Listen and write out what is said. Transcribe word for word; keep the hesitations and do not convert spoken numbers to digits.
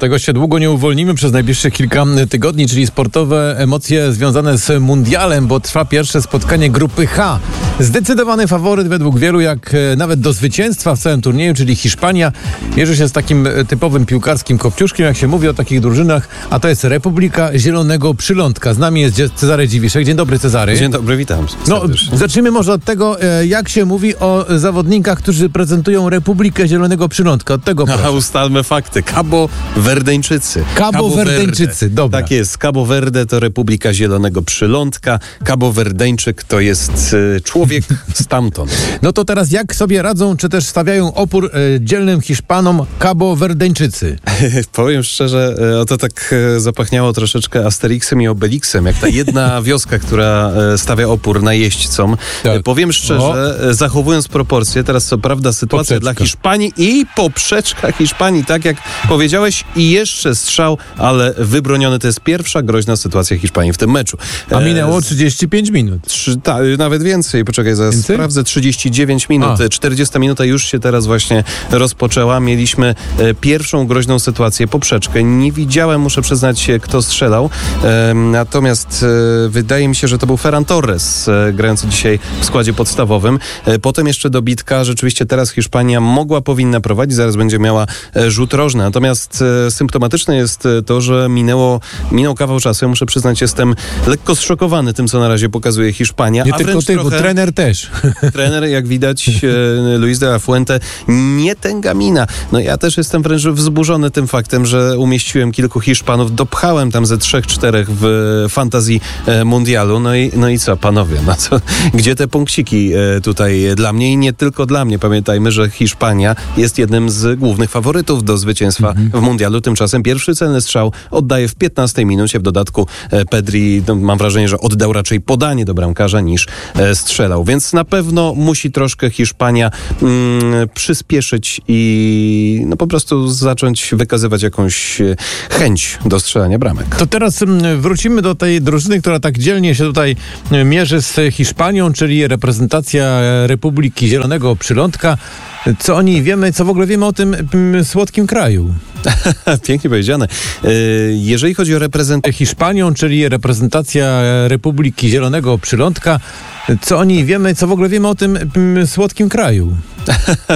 Tego się długo nie uwolnimy przez najbliższe kilka tygodni, czyli sportowe emocje związane z mundialem, bo trwa pierwsze spotkanie grupy H. Zdecydowany faworyt według wielu, jak nawet do zwycięstwa w całym turnieju, czyli Hiszpania, mierzy się z takim typowym piłkarskim kopciuszkiem, jak się mówi o takich drużynach, a to jest Republika Zielonego Przylądka. Z nami jest Cezary Dziwiszek. Dzień dobry, Cezary. Dzień dobry, witam. No, zacznijmy może od tego, jak się mówi o zawodnikach, którzy prezentują Republikę Zielonego Przylądka. Od tego proszę. A ustalmy fakty. Cabo Verdeńczycy. Cabo, Cabo Verdeńczycy, dobra. Tak jest. Cabo Verde to Republika Zielonego Przylądka. Cabo Verdeńczyk to jest y, człowiek stamtąd. No to teraz jak sobie radzą, czy też stawiają opór y, dzielnym Hiszpanom Cabo Verdeńczycy? Powiem szczerze, y, o to tak y, zapachniało troszeczkę Asterixem i Obelixem, jak ta jedna wioska, która y, stawia opór najeźdźcom. Tak. Y, powiem szczerze, y, zachowując proporcje, teraz co prawda sytuacja Poprzeczka. dla Hiszpanii i poprzeczka Hiszpanii, tak jak powiedziałeś, i jeszcze strzał, ale wybroniony. To jest pierwsza groźna sytuacja Hiszpanii w tym meczu. A minęło trzydzieści pięć minut. Trzy, ta, nawet więcej, poczekaj, zaraz Więcej? sprawdzę, trzydzieści dziewięć minut, A. czterdziesta minuta już się teraz właśnie rozpoczęła. Mieliśmy e, pierwszą groźną sytuację, poprzeczkę. Nie widziałem, muszę przyznać się, kto strzelał, e, natomiast e, wydaje mi się, że to był Ferran Torres, e, grający dzisiaj w składzie podstawowym. E, potem jeszcze dobitka, rzeczywiście teraz Hiszpania mogła, powinna prowadzić, zaraz będzie miała e, rzut rożny, natomiast e, symptomatyczne jest e, to, że minęło, minął kawał czasu. Ja muszę przyznać, jestem lekko zszokowany tym, co na razie pokazuje Hiszpania. Nie a tylko wręcz ty, trochę... bo trener też. Trener, jak widać, e, Luis de la Fuente nie tęga mina. No ja też jestem wręcz wzburzony tym faktem, że umieściłem kilku Hiszpanów, dopchałem tam ze trzech, czterech w fantazji e, mundialu. No i, no i co, panowie, no co, gdzie te punkciki e, tutaj dla mnie i nie tylko dla mnie. Pamiętajmy, że Hiszpania jest jednym z głównych faworytów do zwycięstwa mhm. w mundialu. Tymczasem pierwszy celny strzał oddaje w piętnastej minucie. W dodatku e, Pedri, no, mam wrażenie, że oddał raczej podanie do bramkarza niż e, strzelał. Więc na pewno musi troszkę Hiszpania mm, przyspieszyć i no, po prostu zacząć wykazywać jakąś e, chęć do strzelania bramek. To teraz mm, wrócimy do tej drużyny, która tak dzielnie się tutaj y, mierzy z Hiszpanią, czyli reprezentacja Republiki Zielonego Przylądka. Co o niej wiemy, co w ogóle wiemy o tym mm, słodkim kraju? Pięknie powiedziane. E, jeżeli chodzi o reprezentację Hiszpanią, czyli reprezentacja Republiki Zielonego Przylądka. Co o niej wiemy, co w ogóle wiemy o tym mm, słodkim kraju?